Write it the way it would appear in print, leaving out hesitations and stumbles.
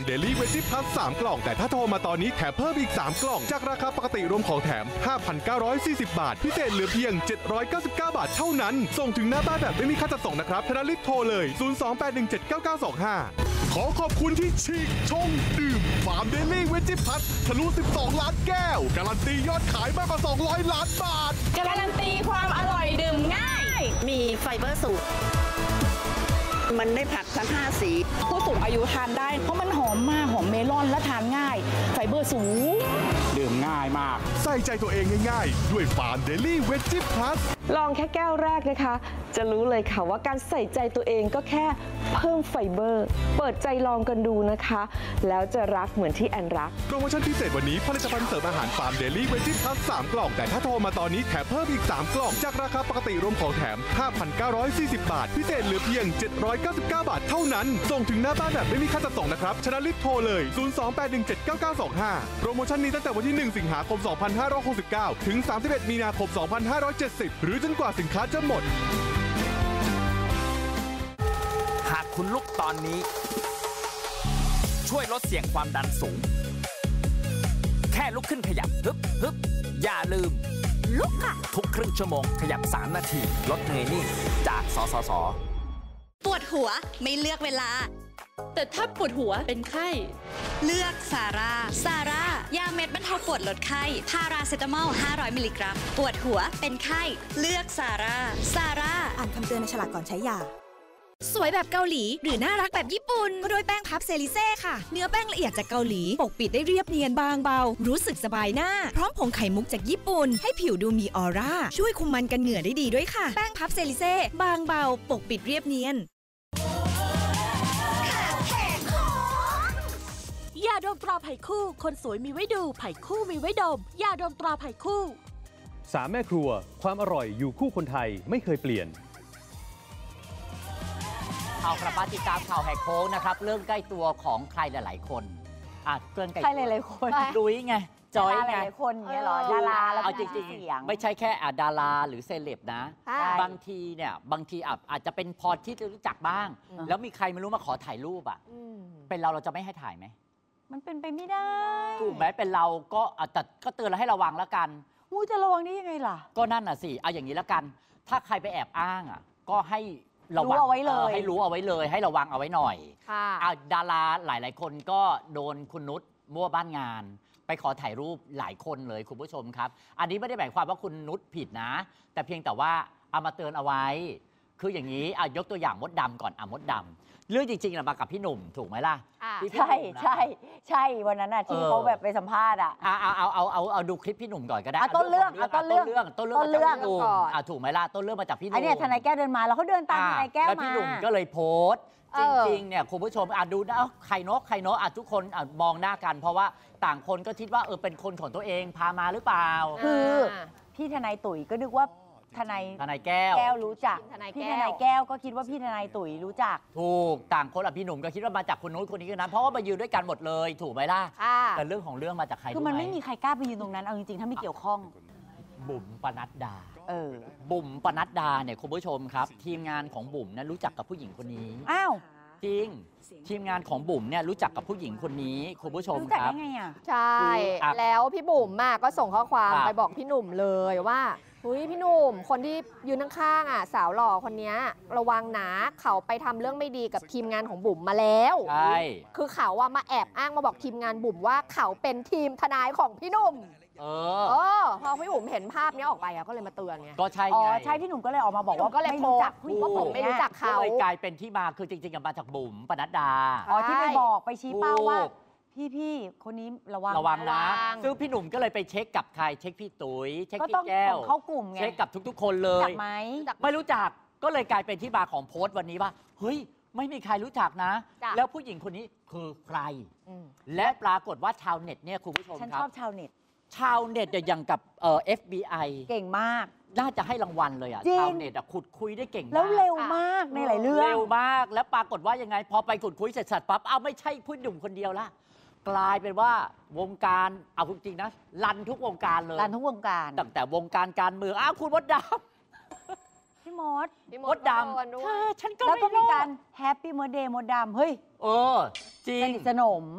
เดลี่เวจิพัส3 กล่องแต่ถ้าโทรมาตอนนี้แถมเพิ่มอีก3 กล่องจากราคาปกติรวมของแถม 5,940 บาทพิเศษเหลือเพียง799 บาทเท่านั้นส่งถึงหน้าบ้านแบบไม่มีค่าจัดส่งนะครับธนลิตโทรเลย028179925ขอขอบคุณที่ฉีกชงดื่มฟาร์มเดลี่เวจิพัสทะลุ12 ล้านแก้วการันตียอดขายมากกว่า200 ล้านบาทการันตีความอร่อยดื่มง่ายมีไฟเบอร์สูงมันได้ผักทั้ง5สีผู้สูงอายุทานได้เพราะมันหอมมากหอมเมลอนและทานง่ายไฟเบอร์สูงดื่มง่ายมากใส่ใจตัวเองง่ายๆด้วยฟาร์มเดลี่เวจิพัสลองแค่แก้วแรกนะคะจะรู้เลยค่ะว่าการใส่ใจตัวเองก็แค่เพิ่มไฟเบอร์เปิดใจลองกันดูนะคะแล้วจะรักเหมือนที่แอนรักโปรโมชั่นพิเศษวันนี้ผลิตภัณฑ์เสริมอาหารฟาร์มเดลี่เวจิพัส3 กล่องแต่ถ้าโทรมาตอนนี้แถมเพิ่มอีก3 กล่องจากราคาปกติรวมของแถม 5,940 บาทพิเศษเหลือเพียง799 บาทเท่านั้นส่งถึงหน้าบ้านแบบไม่มีค่าจัดส่งนะครับชนะลิตโทรเลย028179925โปรโมชั่นนี้ตั้งแต่วันที่1 สิงหาคม 2569 ถึง 31 มีนาคม 2570 หรือจนกว่าสินค้าจะหมดหากคุณลุกตอนนี้ช่วยลดเสี่ยงความดันสูงแค่ลุกขึ้นขยับฮึบอย่าลืมลุกค่ะทุกครึ่งชั่วโมงขยับ3 นาทีลดเหนื่อยนิ่งจากสสส. ปวดหัวไม่เลือกเวลาแต่ถ้าปวดหัวเป็นไข้เลือกซาร่ายาเม็ดบรรเทาปวดลดไข้พาราเซตามอล500 มิลลิกรัมปวดหัวเป็นไข้เลือกซาร่าอ่านคำเตือนในฉลากก่อนใช้ยาสวยแบบเกาหลีหรือน่ารักแบบญี่ปุ่นก็ด้วยแป้งพับเซริเซ่ค่ะเนื้อแป้งละเอียดจากเกาหลีปกปิดได้เรียบเนียนบางเบารู้สึกสบายหน้าพร้อมผงไข่มุกจากญี่ปุ่นให้ผิวดูมีออร่าช่วยคุมมันกันเหงื่อได้ดีด้วยค่ะแป้งพับเซริเซ่บางเบาปกปิดเรียบเนียนยาดมตราไผ่คู่คนสวยมีไว้ดูไผ่คู่มีไว้ดมยาดมตราไผ่คู่ 3 แม่ครัวความอร่อยอยู่คู่คนไทยไม่เคยเปลี่ยนเอากระปาติดตามข่าวแหกโค้งนะครับเรื่องใกล้ตัวของใครหลายๆคนเกินใกล้ใครหลายๆคนดุยไงจอยไงหลายๆคนเงี้ยหรอดาราแล้วเอาจริงๆไม่ใช่แค่ดาราหรือเซเลบนะบางทีอาจจะเป็นพอที่รู้จักบ้างแล้วมีใครไม่รู้มาขอถ่ายรูปเป็นเราจะไม่ให้ถ่ายไหมมันเป็นไปไม่ได้ถูกไหมเป็นเราก็แต่ก็เตือนเราให้ระวังแล้วกันจะระวังได้ยังไงล่ะก็นั่นน่ะสิเอาอย่างนี้แล้วกันถ้าใครไปแอบอ้างก็ให้ระวังเอาไว้เลยให้รู้เอาไว้เลยให้ระวังเอาไว้หน่อยดาราหลายๆคนก็โดนคุณนุชมั่วบ้านงานไปขอถ่ายรูปหลายคนเลยคุณผู้ชมครับอันนี้ไม่ได้หมายความว่าคุณนุชผิดนะแต่เพียงแต่ว่าเอามาเตือนเอาไว้คืออย่างนี้ยกตัวอย่างมดดำก่อนมดดำเรื่องจริงๆมากับพี่หนุ่มถูกไหมล่ะใช่วันนั้นที่เขาแบบไปสัมภาษณ์เอาดูคลิปพี่หนุ่มก่อนก็ได้ต้นเรื่องก่อนถูกไหมล่ะต้นเรื่องมาจากพี่หนุ่มอันนี้ทนายแก้วเดินมาแล้วเขาเดินตามทนายแก้วมาแล้วพี่หนุ่มก็เลยโพสต์จริงๆเนี่ยคุณผู้ชมดูนะใครโน้ทุกคนมองหน้ากันเพราะว่าต่างคนก็คิดว่าเป็นคนของตัวเองพามาหรือเปล่าคือพี่ทนายตุ๋ยก็นึกว่าทนายแก้วรู้จักพี่ทนายแก้วก็คิดว่าพี่ทนายตุ๋ยรู้จักถูกต่างคนพี่หนุ่มก็คิดว่ามาจากคนนู้นคนนี้คนนั้นเพราะว่ามายืนด้วยกันหมดเลยถูกไหมล่ะแต่เรื่องของเรื่องมาจากใครคือมันไม่มีใครกล้าไปยืนตรงนั้นเอาจริงๆถ้าไม่เกี่ยวข้องบุ๋มปนัดดาบุ๋มปนัดดาเนี่ยคุณผู้ชมครับทีมงานของบุ๋มนะรู้จักกับผู้หญิงคนนี้อ้าวจริงทีมงานของบุ๋มเนี่ยรู้จักกับผู้หญิงคนนี้คุณผู้ชมครับรู้จักได้ไงใช่แล้วพี่บุ๋มก็ส่งข้อความไปบอกพี่หนุ่มเลยว่าพี่หนุ่มคนที่ยืนข้างๆสาวหล่อคนนี้ระวังนะเขาไปทำเรื่องไม่ดีกับทีมงานของบุ๋มมาแล้วใช่คือเขามาแอบอ้างมาบอกทีมงานบุ๋มว่าเขาเป็นทีมทนายของพี่หนุ่มพอพี่บุ๋มเห็นภาพนี้ออกไปก็เลยมาเตือนไงก็ใช่ไงใช่พี่หนุ่มก็เลยออกมาบอกว่าก็เลยไม่รู้จักผู้หญิงผมไม่รู้จักเขาเลยกลายเป็นที่มาคือจริงๆมาจากบุ๋มปนัดดาที่ไปบอกไปชี้เป้าว่าพี่คนนี้ระวังนะซึ่งพี่หนุ่มก็เลยไปเช็คกับใครเช็คพี่ตุ๋ยเช็คพี่แก้วเข้ากลุ่มไงเช็คกับทุกๆคนเลยไหมไม่รู้จักก็เลยกลายเป็นที่มาของโพสต์วันนี้ว่าเฮ้ยไม่มีใครรู้จักนะแล้วผู้หญิงคนนี้คือใครและปรากฏว่าชาวเน็ตเนี่ยคุณผู้ชมครับฉันชอบชาวเน็ตอย่างกับFBI เก่งมากน่าจะให้รางวัลเลยชาวเน็ตขุดคุยได้เก่งมากแล้วเร็วมากในหลายเรื่องเร็วมากแล้วปรากฏว่ายังไงพอไปขุดคุยเสร็จสัตว์ปั๊บไม่ใช่ผู้หนุ่มคนเดียวละกลายเป็นว่าวงการเอาจริงๆนะรันทุกวงการเลยรันทุกวงการตั้งแต่วงการการเมืองคุณมดดำพี่มดดำฉันก็แล้วก็มีการแฮปปี้เมอร์เดย์มดดำเฮ้ยจริงสนิทสนม